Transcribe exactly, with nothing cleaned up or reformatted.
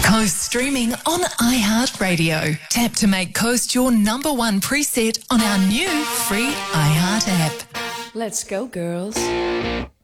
Coast streaming on iHeartRadio. Tap to make Coast your number one preset on our new free iHeart app. Let's go, girls.